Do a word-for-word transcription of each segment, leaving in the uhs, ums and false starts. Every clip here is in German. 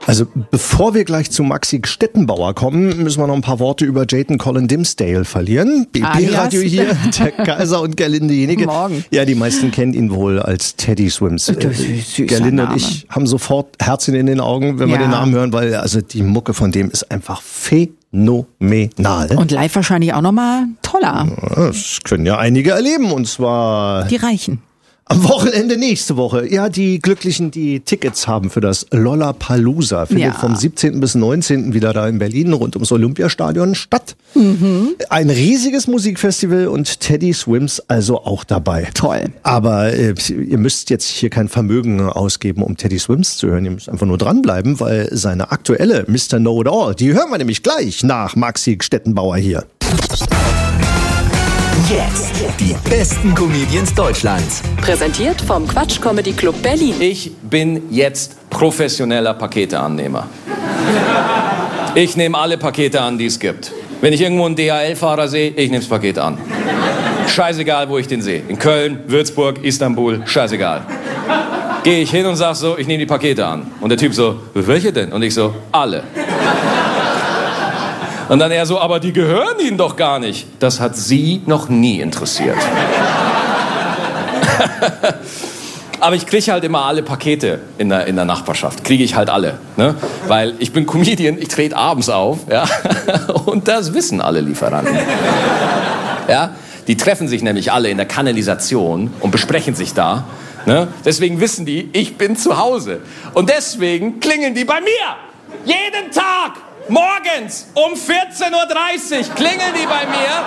Also bevor wir gleich zu Maxi Stettenbauer kommen, müssen wir noch ein paar Worte über Jayden Colin Dimsdale verlieren. B B-Radio hier, der Kaiser und Gerlinde Jenige. Morgen. Ja, die meisten kennen ihn wohl als Teddy Swims. Das ist ein Gerlinde Name. und ich haben sofort Herzchen in den Augen, wenn wir Ja. den Namen hören, weil also die Mucke von dem ist einfach phänomenal. Und live wahrscheinlich auch nochmal toller. Das können ja einige erleben, und zwar Die Reichen. am Wochenende nächste Woche. Ja, die Glücklichen, die Tickets haben für das Lollapalooza. Findet Ja. vom siebzehnten bis neunzehnten wieder da in Berlin rund ums Olympiastadion statt. Mhm. Ein riesiges Musikfestival und Teddy Swims also auch dabei. Toll. Aber äh, ihr müsst jetzt hier kein Vermögen ausgeben, um Teddy Swims zu hören. Ihr müsst einfach nur dranbleiben, weil seine aktuelle Mister Know-it-all, die hören wir nämlich gleich nach Maxi Stettenbauer hier. Jetzt die besten Comedians Deutschlands. Präsentiert vom Quatsch Comedy Club Berlin. Ich bin jetzt professioneller Paketeannehmer. Ich nehme alle Pakete an, die es gibt. Wenn ich irgendwo einen D H L-Fahrer sehe, ich nehme das Paket an. Scheißegal, wo ich den sehe. In Köln, Würzburg, Istanbul, scheißegal. Gehe ich hin und sag so, ich nehme die Pakete an. Und der Typ so, welche denn? Und ich so, alle. Und dann er so, aber die gehören Ihnen doch gar nicht. Das hat Sie noch nie interessiert. Aber ich kriege halt immer alle Pakete in der, in der Nachbarschaft. Kriege ich halt alle. Ne? Weil ich bin Comedian, ich trete abends auf. Ja? Und das wissen alle Lieferanten. Ja? Die treffen sich nämlich alle in der Kanalisation und besprechen sich da. Ne? Deswegen wissen die, ich bin zu Hause. Und deswegen klingeln die bei mir. Jeden Tag. Morgens um vierzehn Uhr dreißig klingeln die bei mir.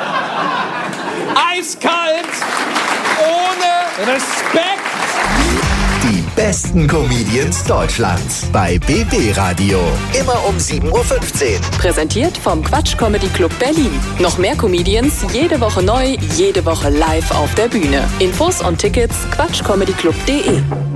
Eiskalt, ohne Respekt. Die besten Comedians Deutschlands bei B B-Radio. Immer um sieben Uhr fünfzehn. Präsentiert vom Quatsch Comedy Club Berlin. Noch mehr Comedians, jede Woche neu, jede Woche live auf der Bühne. Infos und Tickets quatschcomedyclub punkt de.